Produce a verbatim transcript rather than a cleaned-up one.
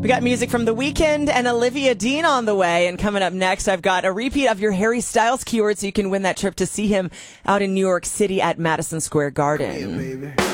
We got music from The Weeknd and Olivia Dean on the way. And coming up next, I've got a repeat of your Harry Styles keyword so you can win that trip to see him out in New York City at Madison Square Garden. Yeah, baby.